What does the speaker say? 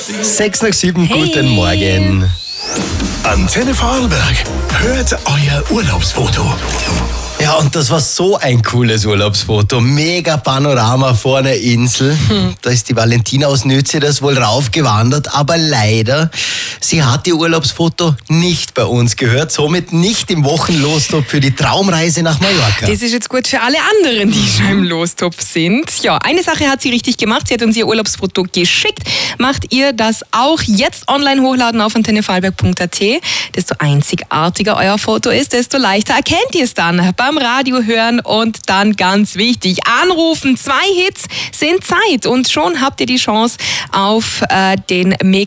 6 nach 7, Hey. Guten Morgen. Antenne Vorarlberg, hört euer Urlaubsfoto. Ja, und das war so ein cooles Urlaubsfoto. Mega Panorama vor einer Insel. Da ist die Valentina aus Nütze das wohl raufgewandert, aber leider, sie hat ihr Urlaubsfoto nicht bei uns gehört, somit nicht im Wochenlostopf für die Traumreise nach Mallorca. Das ist jetzt gut für alle anderen, die schon im Lostopf sind. Ja, eine Sache hat sie richtig gemacht. Sie hat uns ihr Urlaubsfoto geschickt. Macht ihr das auch jetzt online hochladen auf antennevorarlberg.at. Desto einzigartiger euer Foto ist, desto leichter erkennt ihr es dann beim Radio hören. Und dann ganz wichtig, anrufen. 2 Hits sind Zeit und schon habt ihr die Chance auf den